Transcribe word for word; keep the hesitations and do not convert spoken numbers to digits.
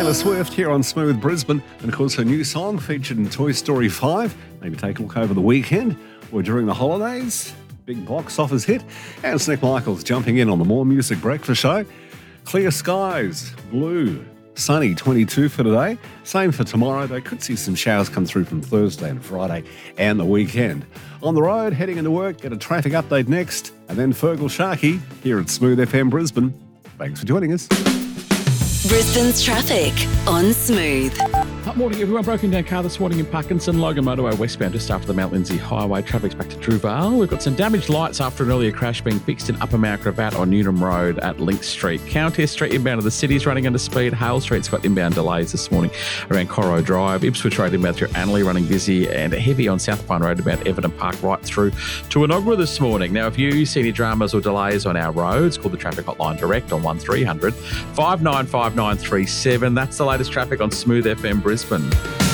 Taylor Swift here on Smooth Brisbane. And of course, her new song featured in Toy Story five. Maybe take a look over the weekend or during the holidays. Big box office hit. And Nick Michaels jumping in on the More Music Breakfast Show. Clear skies, blue, sunny, twenty-two for today. Same for tomorrow. They could see some showers come through from Thursday and Friday and the weekend. On the road, heading into work, get a traffic update next. And then Fergal Sharkey here at Smooth F M Brisbane. Thanks for joining us. Brisbane's traffic on Smooth. Good morning, everyone. Broken down car this morning in Parkinson. Logan Motorway westbound just after the Mount Lindsay Highway. Traffic's back to Druval. We've got some damaged lights after an earlier crash being fixed in Upper Mount Gravatt on Newnham Road at Link Street. Countess Street inbound to the city's running under speed. Hale Street's got inbound delays this morning around Corro Drive. Ipswich Road inbound through Annerley running busy and heavy on South Pine Road about Everton Park right through to Enoggera this morning. Now, if you see any dramas or delays on our roads, call the traffic hotline direct on one three hundred, five nine five nine three seven. That's the latest traffic on Smooth F M Brisbane.